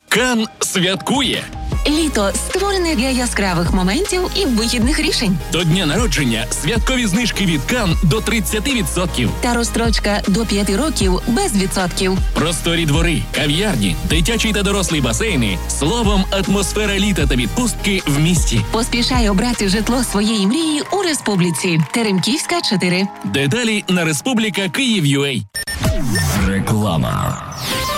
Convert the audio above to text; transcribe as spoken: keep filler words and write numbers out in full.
Кан святкує. Літо створене для яскравих моментів і вихідних рішень. До дня народження святкові знижки від Кан до тридцять відсотків. Та розстрочка до п'яти років без відсотків. Просторі двори, кав'ярні, дитячі та дорослі басейни. Словом, атмосфера літа та відпустки в місті. Поспішай обрати житло своєї мрії у Республіці. Теремківська, чотири. Деталі на Республіка Київ.ua. Реклама.